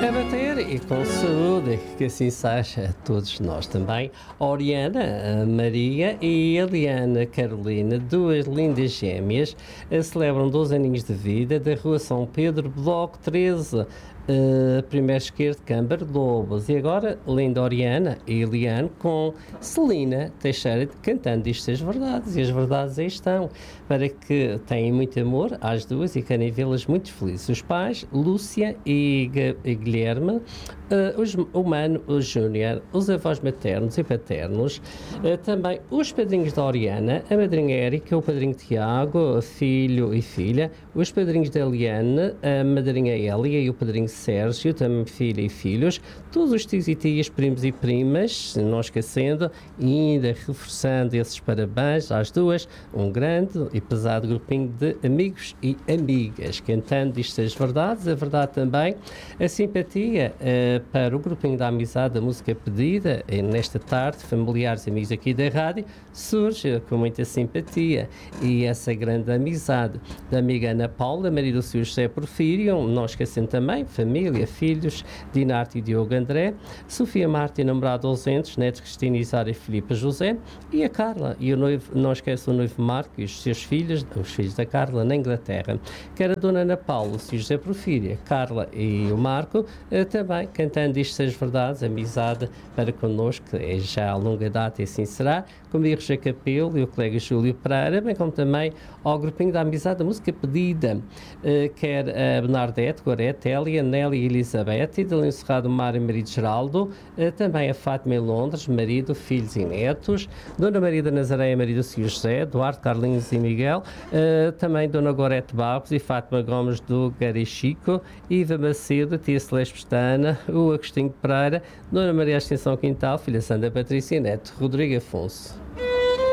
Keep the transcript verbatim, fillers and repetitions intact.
A bater e com saúde, que assim seja a todos nós também. A Oriana, a Maria e a Eliana Carolina, duas lindas gêmeas, eh, celebram doze aninhos de vida da Rua São Pedro, Bloco treze, uh, primeiro esquerdo, Câmara de Lobos. E agora, linda Oriana e Eliane com Celina Teixeira cantando estas verdades. E as verdades aí estão, para que tenham muito amor às duas e querem vê-las muito felizes. Os pais, Lúcia e Guilherme, Uh, os, o Mano, o Júnior, os avós maternos e paternos, uh, também os padrinhos da Oriana, a madrinha Érica, o padrinho Tiago, filho e filha, os padrinhos da Eliane, a madrinha Elia e o padrinho Sérgio, também filha e filhos, todos os tios e tias, primos e primas, não esquecendo, e ainda reforçando esses parabéns às duas, um grande e pesado grupinho de amigos e amigas, cantando estas verdades, a verdade também, a simpatia uh, para o grupinho da amizade, da música pedida, e nesta tarde, familiares e amigos aqui da rádio, surge com muita simpatia e essa grande amizade da amiga Ana Paula, marido do senhor José Porfírio, não esquecendo também, família, filhos, Dinarte e Diogo André, Sofia Marta e namorado ausentes, netos Cristina, Isara e Filipe José, e a Carla, e o noivo, não esquece o noivo Marco e os seus filhos, os filhos da Carla, na Inglaterra, que era a dona Ana Paula, o senhor José Porfírio, Carla e o Marco, também cantando estas verdades, amizade para connosco, é já a longa data e assim será, comigo Roger Capelo e o colega Júlio Pereira, bem como também ao grupinho da amizade da música pedida, uh, quer a Bernadette, Gorete, Elia, Nelly e Elizabeth, e de Encerrado Mário e marido Geraldo, uh, também a Fátima em Londres, marido, filhos e netos, Dona Maria da Nazaré e marido Sr. José, Duarte, Carlinhos e Miguel, uh, também Dona Gorete Barros e Fátima Gomes do Garichico, Iva Macedo, Tia Celeste Pestana, o Agostinho Pereira, Dona Maria Ascensão Quintal, filha Sandra Patrícia e neto Rodrigo Afonso.